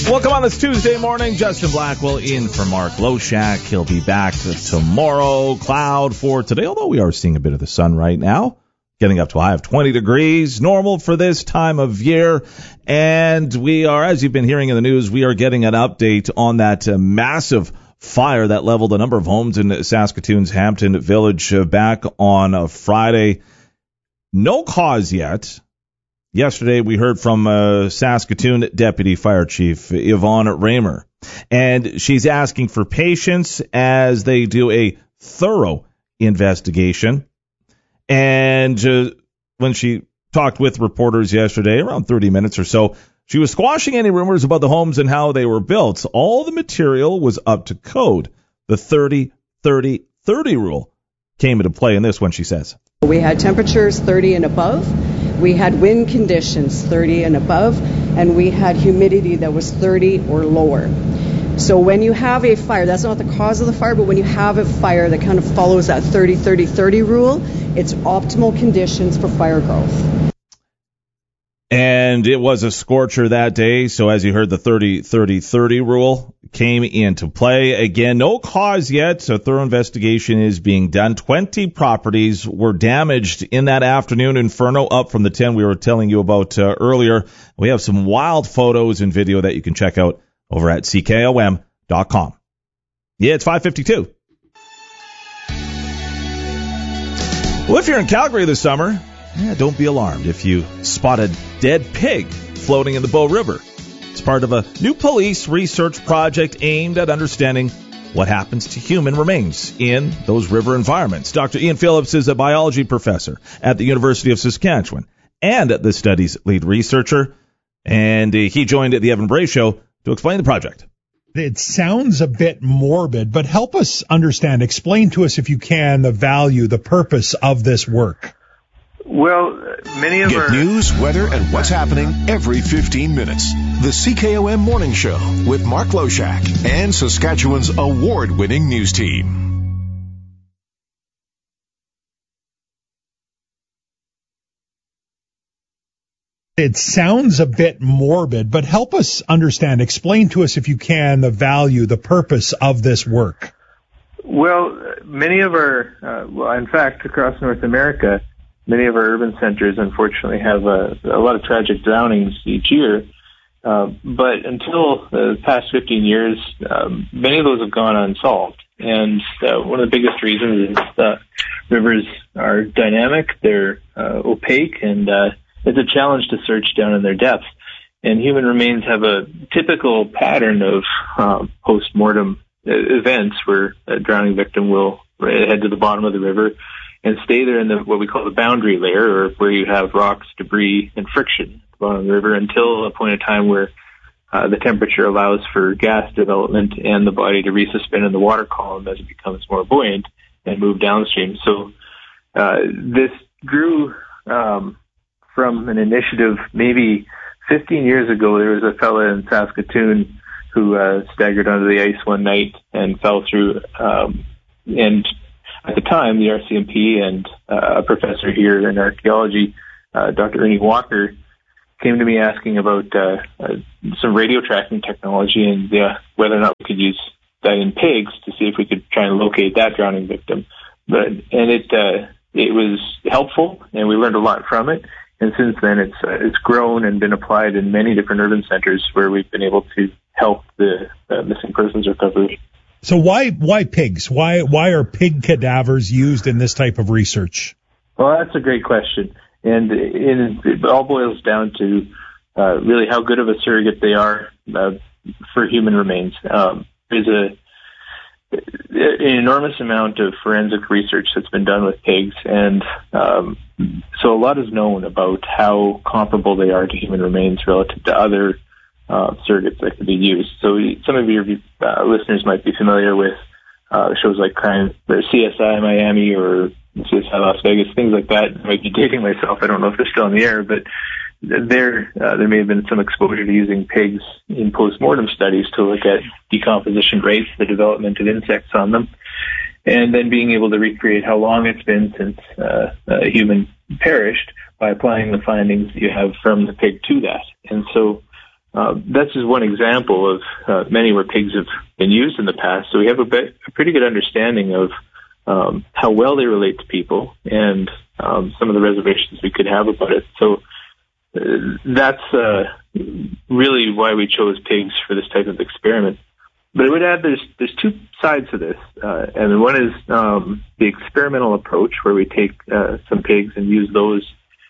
Welcome on this Tuesday morning. Justin Blackwell in for Mark Loshak. He'll be back tomorrow. Cloud for today, although we are seeing a bit of the sun right now. Getting up to a high of 20 degrees, normal for this time of year. And we are, as you've been hearing in the news, we are getting an update on that massive fire that leveled a number of homes in Saskatoon's Hampton Village back on Friday. No cause yet. Yesterday, we heard from Saskatoon Deputy Fire Chief Yvonne Raymer, and she's asking for patience as they do a thorough investigation. And when she talked with reporters yesterday, around 30 minutes or so, she was squashing any rumors about the homes and how they were built. All the material was up to code. The 30-30-30 rule came into play in this one, she says. We had temperatures 30 and above. We had wind conditions 30 and above. And we had humidity that was 30 or lower. So when you have a fire, that's not the cause of the fire, but when you have a fire that kind of follows that 30-30-30 rule, it's optimal conditions for fire growth. And it was a scorcher that day, so as you heard, the 30-30-30 rule came into play. Again, no cause yet, so a thorough investigation is being done. 20 properties were damaged in that afternoon inferno, up from the 10 we were telling you about earlier. We have some wild photos and video that you can check out over at CKOM.com. Yeah, it's 5:52. Well, if you're in Calgary this summer, don't be alarmed if you spot a dead pig floating in the Bow River. It's part of a new police research project aimed at understanding what happens to human remains in those river environments. Dr. Ian Phillips is a biology professor at the University of Saskatchewan and the study's lead researcher, and he joined the Evan Bray Show to explain the project. It sounds a bit morbid, but help us understand. Explain to us, if you can, the value, the purpose of this work. Well, many of Get news, weather, and what's happening every 15 minutes. The CKOM Morning Show with Mark Loshak and Saskatchewan's award-winning news team. It sounds a bit morbid, but help us understand. Explain to us, if you can, the value, the purpose of this work. Well, many of our, in fact, across North America, many of our urban centers, unfortunately, have a lot of tragic drownings each year. But until the past 15 years, many of those have gone unsolved. And one of the biggest reasons is that rivers are dynamic, they're opaque, and it's a challenge to search down in their depths. And human remains have a typical pattern of post-mortem events where a drowning victim will head to the bottom of the river and stay there in what we call the boundary layer, or where you have rocks, debris, and friction at the bottom of the river, until a point in time where the temperature allows for gas development and the body to resuspend in the water column as it becomes more buoyant and move downstream. So this grew from an initiative maybe 15 years ago. There was a fella in Saskatoon who staggered under the ice one night and fell through. And at the time, the RCMP and a professor here in archaeology, Dr. Ernie Walker, came to me asking about some radio tracking technology and whether or not we could use that in pigs to see if we could try and locate that drowning victim. It was helpful, and we learned a lot from it. And since then, it's grown and been applied in many different urban centers where we've been able to help the missing persons recovery. So why pigs? Why are pig cadavers used in this type of research? Well, that's a great question. And it all boils down to really how good of a surrogate they are for human remains. There's an enormous amount of forensic research that's been done with pigs, and so a lot is known about how comparable they are to human remains relative to other surrogates that could be used. So some of your listeners might be familiar with shows like CSI Miami or CSI Las Vegas, things like that. I might be dating myself. I don't know if they're still on the air, but there may have been some exposure to using pigs in post-mortem studies to look at decomposition rates, the development of insects on them, and then being able to recreate how long it's been since a human perished by applying the findings that you have from the pig to that. And so that's just one example of many where pigs have been used in the past. So we have a pretty good understanding of how well they relate to people and some of the reservations we could have about it. So that's really why we chose pigs for this type of experiment. But I would add there's two sides to this, and one is the experimental approach, where we take some pigs and use those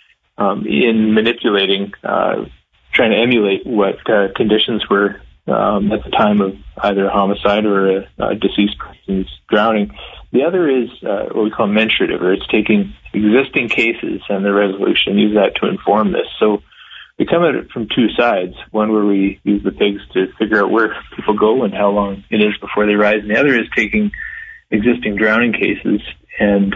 in manipulating, trying to emulate what conditions were at the time of either a homicide or a deceased person's drowning. The other is what we call mensurative, or it's taking existing cases and their resolution, use that to inform this. So we come at it from two sides, one where we use the pigs to figure out where people go and how long it is before they rise, and the other is taking existing drowning cases and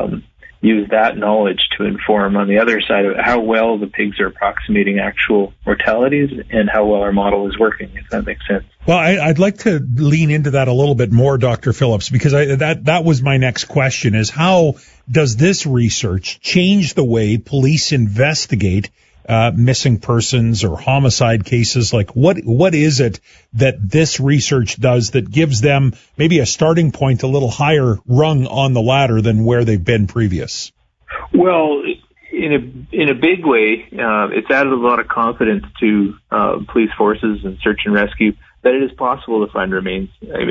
use that knowledge to inform on the other side of how well the pigs are approximating actual mortalities and how well our model is working, if that makes sense. Well, I'd like to lean into that a little bit more, Dr. Phillips, because that was my next question, is how does this research change the way police investigate missing persons or homicide cases? Like, what is it that this research does that gives them maybe a starting point a little higher rung on the ladder than where they've been previous? Well, in a big way, it's added a lot of confidence to police forces and search and rescue that it is possible to find remains.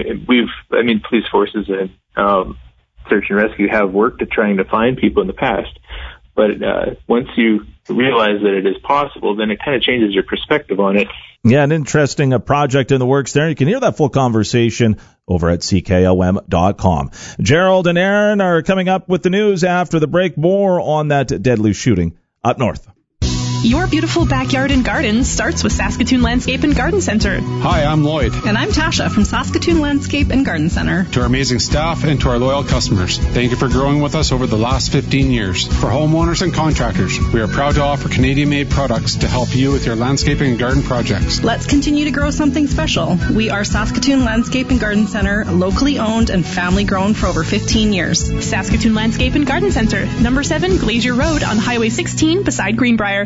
Police forces and search and rescue have worked at trying to find people in the past. But once you realize that it is possible, then it kind of changes your perspective on it. Yeah, an interesting project in the works there. You can hear that full conversation over at CKOM.com. Gerald and Aaron are coming up with the news after the break. More on that deadly shooting up north. Your beautiful backyard and garden starts with Saskatoon Landscape and Garden Center. Hi, I'm Lloyd. And I'm Tasha from Saskatoon Landscape and Garden Center. To our amazing staff and to our loyal customers, thank you for growing with us over the last 15 years. For homeowners and contractors, we are proud to offer Canadian-made products to help you with your landscaping and garden projects. Let's continue to grow something special. We are Saskatoon Landscape and Garden Center, locally owned and family grown for over 15 years. Saskatoon Landscape and Garden Center, number 7 Glacier Road on Highway 16 beside Greenbrier.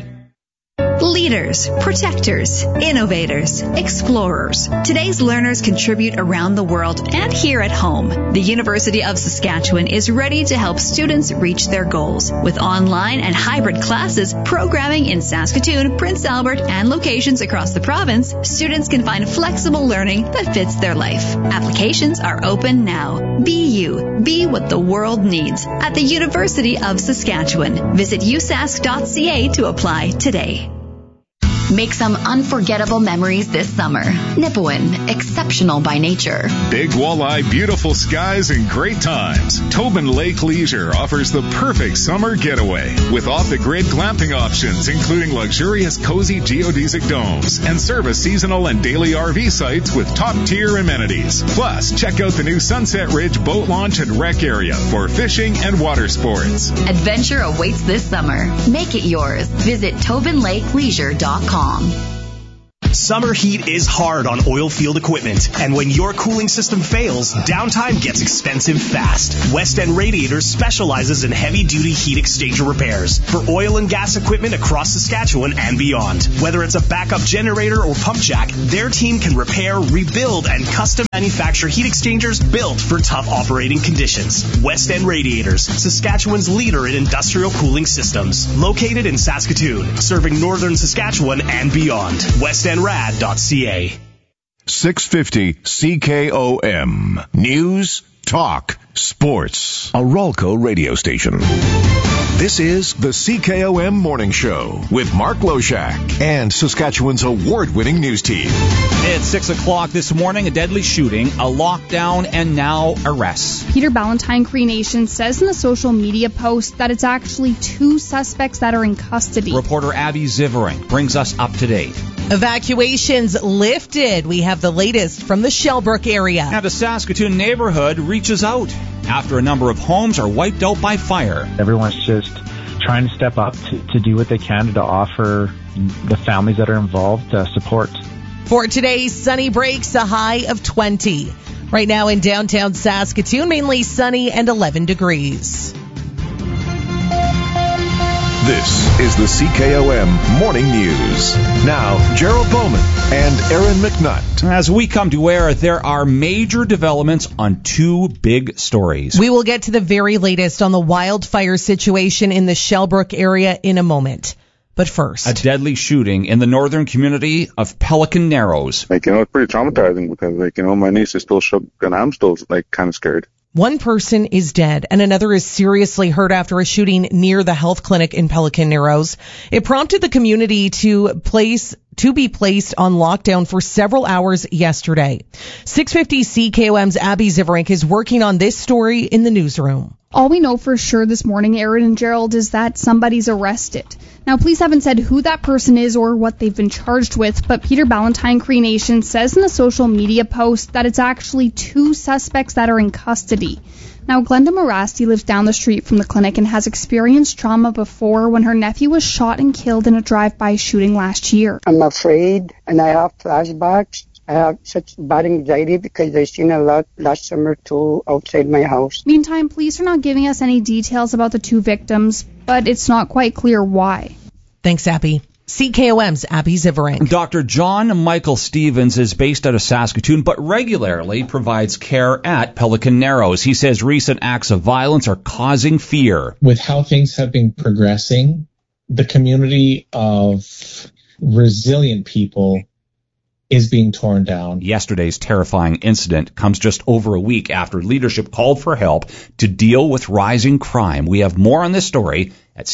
Leaders, protectors, innovators, explorers. Today's learners contribute around the world and here at home. The University of Saskatchewan is ready to help students reach their goals. With online and hybrid classes, programming in Saskatoon, Prince Albert, and locations across the province, students can find flexible learning that fits their life. Applications are open now. Be you. Be what the world needs at the University of Saskatchewan. Visit usask.ca to apply today. Make some unforgettable memories this summer. Nipawin, exceptional by nature. Big walleye, beautiful skies, and great times. Tobin Lake Leisure offers the perfect summer getaway with off-the-grid glamping options, including luxurious, cozy geodesic domes and service seasonal and daily RV sites with top-tier amenities. Plus, check out the new Sunset Ridge boat launch and rec area for fishing and water sports. Adventure awaits this summer. Make it yours. Visit TobinLakeLeisure.com. Summer heat is hard on oil field equipment, and when your cooling system fails, downtime gets expensive fast. West End Radiators specializes in heavy-duty heat exchanger repairs for oil and gas equipment across Saskatchewan and beyond. Whether it's a backup generator or pump jack, their team can repair, rebuild, and custom manufacture heat exchangers built for tough operating conditions. West End Radiators, Saskatchewan's leader in industrial cooling systems. Located in Saskatoon, serving northern Saskatchewan and beyond. WestEndRad.ca. 650 CKOM. News, talk, sports. A Ralco radio station. This is the CKOM Morning Show with Mark Loshak and Saskatchewan's award-winning news team. It's 6 o'clock this morning, a deadly shooting, a lockdown, and now arrests. Peter Ballantyne Cree Nation says in a social media post that it's actually 2 suspects that are in custody. Reporter Abby Zivering brings us up to date. Evacuations lifted. We have the latest from the Shellbrook area. And a Saskatoon neighborhood reaches out after a number of homes are wiped out by fire. Everyone's just trying to step up to do what they can to offer the families that are involved support. For today's sunny breaks, a high of 20. Right now in downtown Saskatoon, mainly sunny and 11 degrees. This is the CKOM Morning News. Now, Gerald Bowman and Aaron McNutt. As we come to air, there are major developments on two big stories. We will get to the very latest on the wildfire situation in the Shellbrook area in a moment. But first, a deadly shooting in the northern community of Pelican Narrows. It's pretty traumatizing because, my niece is still shook and I'm still, kind of scared. One person is dead and another is seriously hurt after a shooting near the health clinic in Pelican Narrows. It prompted the community to be placed on lockdown for several hours yesterday. 650 CKOM's Abby Ziverink is working on this story in the newsroom. All we know for sure this morning, Aaron and Gerald, is that somebody's arrested. Now, police haven't said who that person is or what they've been charged with, but Peter Ballantyne Cree Nation says in a social media post that it's actually two suspects that are in custody. Now, Glenda Morasti lives down the street from the clinic and has experienced trauma before when her nephew was shot and killed in a drive-by shooting last year. I'm afraid, and I have flashbacks. I have such bad anxiety because I've seen a lot last summer too outside my house. Meantime, police are not giving us any details about the two victims, but it's not quite clear why. Thanks, Abby. CKOM's Abby Ziverink. Dr. John Michael Stevens is based out of Saskatoon, but regularly provides care at Pelican Narrows. He says recent acts of violence are causing fear. With how things have been progressing, the community of resilient people is being torn down. Yesterday's terrifying incident comes just over a week after leadership called for help to deal with rising crime. We have more on this story at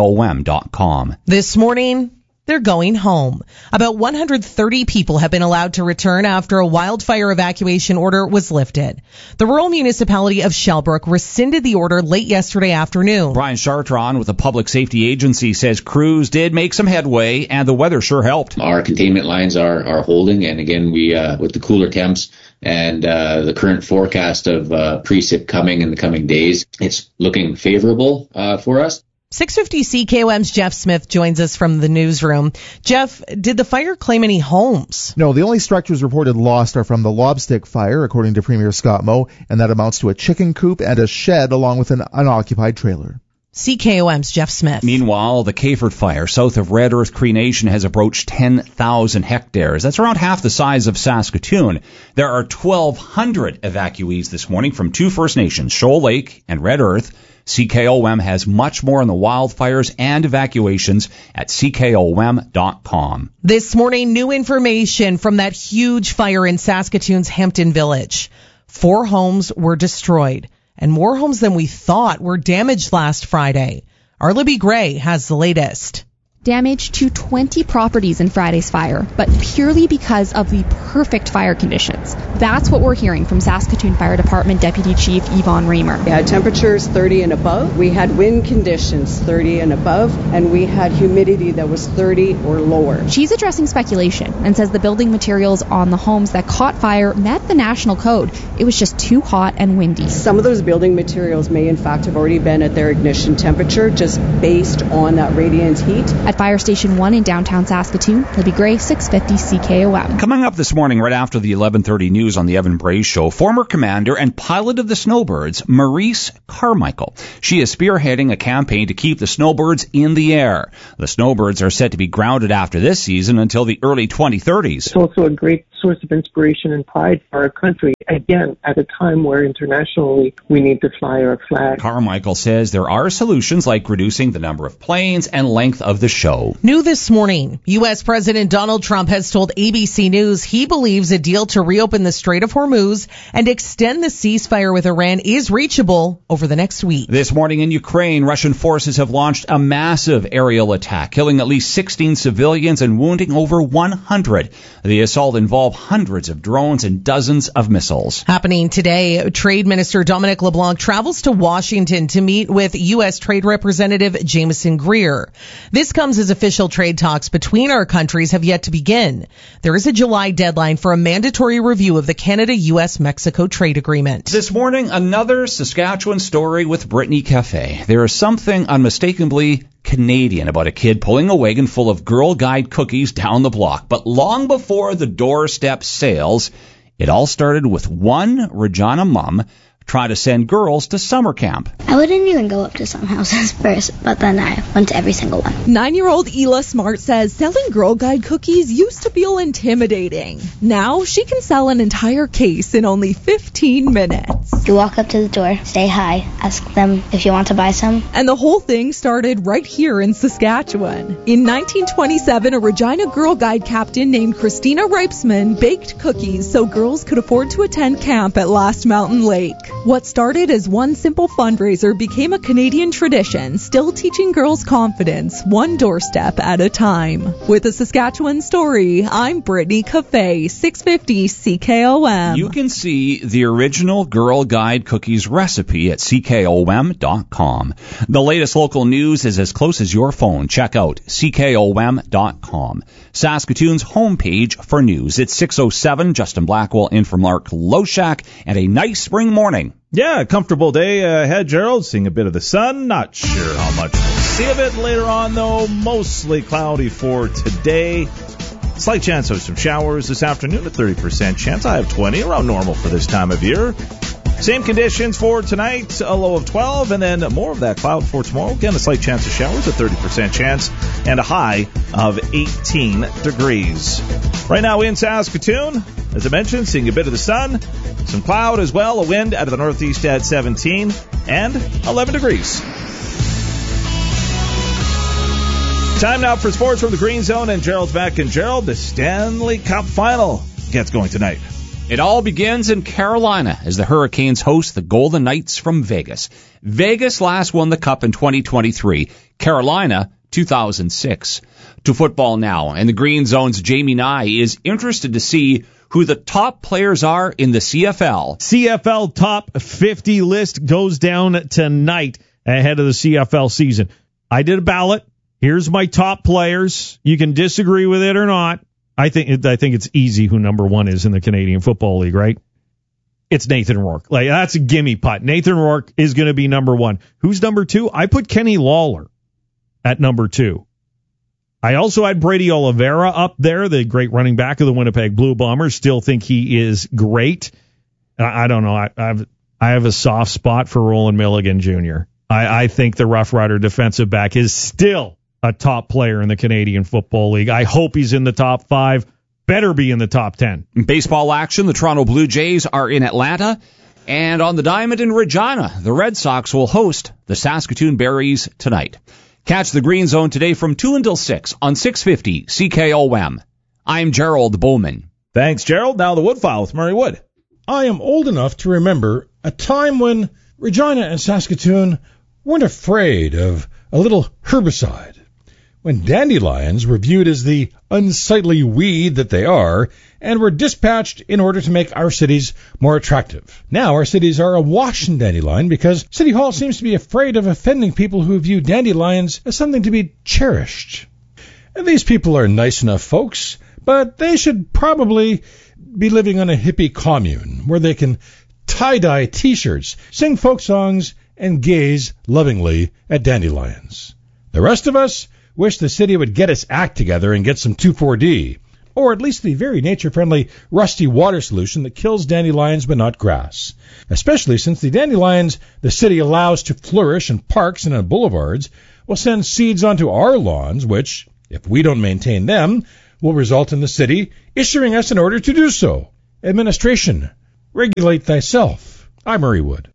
CKOM.com. This morning, they're going home. About 130 people have been allowed to return after a wildfire evacuation order was lifted. The rural municipality of Shellbrook rescinded the order late yesterday afternoon. Brian Chartron with the Public Safety Agency says crews did make some headway and the weather sure helped. Our containment lines are holding, and again, we with the cooler temps and the current forecast of precip coming in the coming days, it's looking favorable for us. 650 CKOM's Jeff Smith joins us from the newsroom. Jeff, did the fire claim any homes? No, the only structures reported lost are from the Lobstick fire, according to Premier Scott Moe, and that amounts to a chicken coop and a shed along with an unoccupied trailer. CKOM's Jeff Smith. Meanwhile, the Caford fire south of Red Earth Cree Nation has approached 10,000 hectares. That's around half the size of Saskatoon. There are 1,200 evacuees this morning from two First Nations, Shoal Lake and Red Earth. CKOM has much more on the wildfires and evacuations at CKOM.com. This morning, new information from that huge fire in Saskatoon's Hampton Village. 4 homes were destroyed, and more homes than we thought were damaged last Friday. Our Libby Gray has the latest. Damage to 20 properties in Friday's fire, but purely because of the perfect fire conditions. That's what we're hearing from Saskatoon Fire Department Deputy Chief Yvonne Raymer. We had temperatures 30 and above. We had wind conditions 30 and above, and we had humidity that was 30 or lower. She's addressing speculation and says the building materials on the homes that caught fire met the national code. It was just too hot and windy. Some of those building materials may in fact have already been at their ignition temperature just based on that radiant heat. At Fire Station 1 in downtown Saskatoon, Libby Gray, 650 CKOM. Coming up this morning, right after the 11:30 news on the Evan Bray Show, former commander and pilot of the Snowbirds, Maurice Carmichael. She is spearheading a campaign to keep the Snowbirds in the air. The Snowbirds are set to be grounded after this season until the early 2030s. It's also a great source of inspiration and pride for our country, again, at a time where internationally we need to fly our flag. Carmichael says there are solutions like reducing the number of planes and length of the show. New this morning, U.S. President Donald Trump has told ABC News he believes a deal to reopen the Strait of Hormuz and extend the ceasefire with Iran is reachable over the next week. This morning in Ukraine, Russian forces have launched a massive aerial attack, killing at least 16 civilians and wounding over 100. The assault involved hundreds of drones and dozens of missiles. Happening today, Trade Minister Dominic LeBlanc travels to Washington to meet with U.S. Trade Representative Jameson Greer. This comes as official trade talks between our countries have yet to begin. There is a July deadline for a mandatory review of the Canada-U.S.-Mexico trade agreement. This morning, another Saskatchewan story with Brittany Cafe. There is something unmistakably Canadian about a kid pulling a wagon full of Girl Guide cookies down the block. But long before the doorstep sales, it all started with one Regina mom try to send girls to summer camp. I wouldn't even go up to some houses first, but then I went to every single one. 9-year-old Ela Smart says selling Girl Guide cookies used to feel intimidating. Now she can sell an entire case in only 15 minutes. You walk up to the door, say hi, ask them if you want to buy some. And the whole thing started right here in Saskatchewan. In 1927, a Regina Girl Guide captain named Christina Ripesman baked cookies so girls could afford to attend camp at Last Mountain Lake. What started as one simple fundraiser became a Canadian tradition, still teaching girls confidence, one doorstep at a time. With a Saskatchewan story, I'm Brittany Cafe, 650 CKOM. You can see the original Girl Guide cookies recipe at CKOM.com. The latest local news is as close as your phone. Check out CKOM.com. Saskatoon's homepage for news. It's 6:07. Justin Blackwell in for Mark Loshak, and a nice spring morning. Yeah, a comfortable day ahead, Gerald. Seeing a bit of the sun. Not sure how much we'll see of it later on, though. Mostly cloudy for today. Slight chance of some showers this afternoon, a 30% chance. I have 20, around normal for this time of year. Same conditions for tonight, a low of 12, and then more of that cloud for tomorrow. Again, a slight chance of showers, a 30% chance, and a high of 18 degrees. Right now in Saskatoon, as I mentioned, seeing a bit of the sun, some cloud as well, a wind out of the northeast at 17, and 11 degrees. Time now for sports from the Green Zone, and Gerald's back. And Gerald, the Stanley Cup Final gets going tonight. It all begins in Carolina as the Hurricanes host the Golden Knights from Vegas. Vegas last won the Cup in 2023. Carolina, 2006. To football now, and the Green Zone's Jamie Nye is interested to see who the top players are in the CFL. CFL Top 50 list goes down tonight ahead of the CFL season. I did a ballot. Here's my top players. You can disagree with it or not. I think it's easy who number one is in the Canadian Football League, right? It's Nathan Rourke. Like, that's a gimme putt. Nathan Rourke is going to be number one. Who's number two? I put Kenny Lawler at number two. I also had Brady Oliveira up there, the great running back of the Winnipeg Blue Bombers. Still think he is great. I don't know. I have a soft spot for Roland Milligan Jr. I think the Rough Rider defensive back is still a top player in the Canadian Football League. I hope he's in the top 5. Better be in the top 10. Baseball action, the Toronto Blue Jays are in Atlanta. And on the Diamond in Regina, the Red Sox will host the Saskatoon Berries tonight. Catch the Green Zone today from 2 until 6 on 650 CKOM. I'm Gerald Bowman. Thanks, Gerald. Now the Woodfile with Murray Wood. I am old enough to remember a time when Regina and Saskatoon weren't afraid of a little herbicide. When dandelions were viewed as the unsightly weed that they are, and were dispatched in order to make our cities more attractive. Now our cities are awash in dandelion because City Hall seems to be afraid of offending people who view dandelions as something to be cherished. And these people are nice enough folks, but they should probably be living on a hippie commune where they can tie-dye T-shirts, sing folk songs, and gaze lovingly at dandelions. The rest of us wish the city would get its act together and get some 2,4-D, or at least the very nature-friendly rusty water solution that kills dandelions but not grass, especially since the dandelions the city allows to flourish in parks and on boulevards will send seeds onto our lawns, which, if we don't maintain them, will result in the city issuing us an order to do so. Administration, regulate thyself. I'm Murray Wood.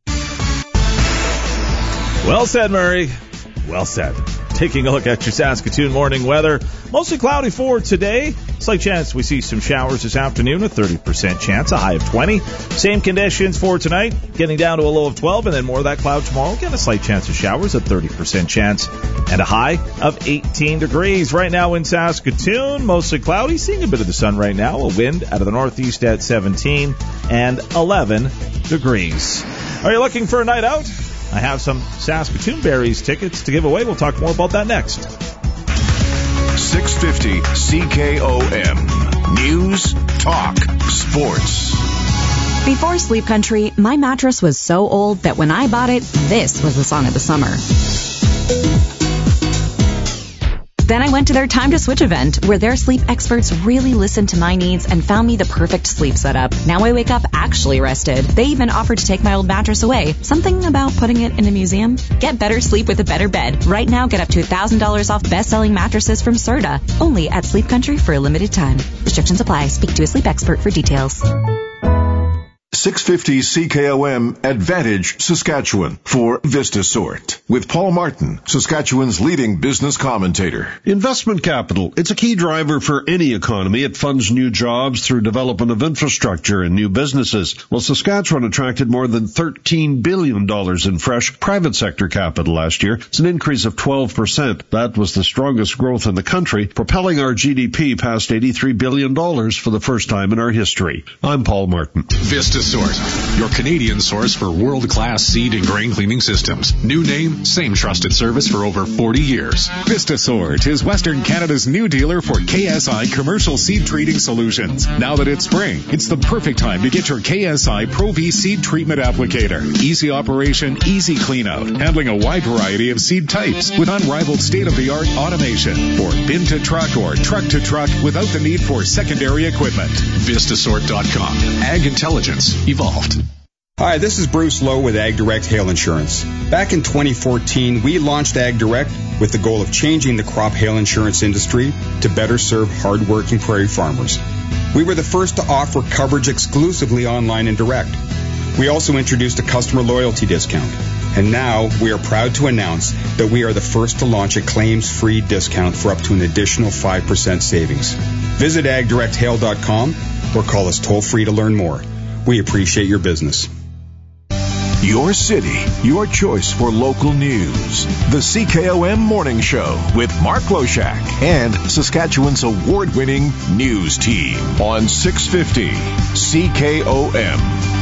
Well said, Murray. Well said. Taking a look at your Saskatoon morning weather. Mostly cloudy for today. Slight chance we see some showers this afternoon, a 30% chance, a high of 20. Same conditions for tonight, getting down to a low of 12, and then more of that cloud tomorrow. Again, a slight chance of showers, a 30% chance, and a high of 18 degrees. Right now in Saskatoon, mostly cloudy, seeing a bit of the sun right now. A wind out of the northeast at 17 and 11 degrees. Are you looking for a night out? I have some Saskatoon Berries tickets to give away. We'll talk more about that next. 650 CKOM. News, talk, sports. Before Sleep Country, my mattress was so old that when I bought it, this was the song of the summer. Then I went to their Time to Switch event, where their sleep experts really listened to my needs and found me the perfect sleep setup. Now I wake up actually rested. They even offered to take my old mattress away. Something about putting it in a museum? Get better sleep with a better bed. Right now, get up to $1,000 off best-selling mattresses from Serta. Only at Sleep Country for a limited time. Restrictions apply. Speak to a sleep expert for details. 650 CKOM Advantage, Saskatchewan for VistaSort with Paul Martin, Saskatchewan's leading business commentator. Investment capital. It's a key driver for any economy. It funds new jobs through development of infrastructure and new businesses. Well, Saskatchewan attracted more than $13 billion in fresh private sector capital last year. It's an increase of 12%. That was the strongest growth in the country, propelling our GDP past $83 billion for the first time in our history. I'm Paul Martin. VistaSort, your Canadian source for world-class seed and grain cleaning systems. New name, same trusted service for over 40 years. VistaSort is Western Canada's new dealer for KSI commercial seed treating solutions. Now that it's spring, it's the perfect time to get your KSI Pro V seed treatment applicator. Easy operation, easy clean out, handling a wide variety of seed types with unrivaled state-of-the-art automation. For bin to truck or truck to truck without the need for secondary equipment. Vistasort.com. Ag Intelligence evolved. Hi, this is Bruce Lowe with Ag Direct Hail Insurance. Back in 2014, we launched Ag Direct with the goal of changing the crop hail insurance industry to better serve hard-working prairie farmers. We were the first to offer coverage exclusively online and direct. We also introduced a customer loyalty discount. And now we are proud to announce that we are the first to launch a claims-free discount for up to an additional 5% savings. Visit agdirecthail.com or call us toll-free to learn more. We appreciate your business. Your city, your choice for local news. The CKOM Morning Show with Mark Loshak and Saskatchewan's award-winning news team on 650 CKOM.